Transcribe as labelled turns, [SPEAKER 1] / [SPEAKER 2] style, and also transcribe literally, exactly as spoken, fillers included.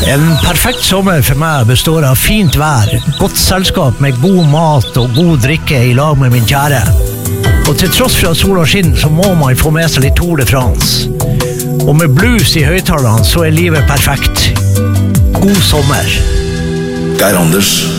[SPEAKER 1] En perfekt sommer for meg består av fint vær, godt selskap med god mat og god drikke i lag med min kjære. Og til tross for at sola skinner, så må man få med seg litt Tour de France. Og med blues i høyttalerne så er livet perfekt. God sommer.
[SPEAKER 2] Geir Anders